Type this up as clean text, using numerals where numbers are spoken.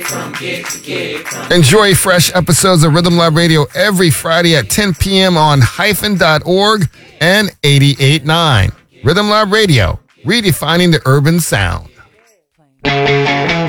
Enjoy fresh episodes of Rhythm Lab Radio every Friday at 10 p.m. on hyphen.org and 88.9. Rhythm Lab Radio, redefining the urban sound.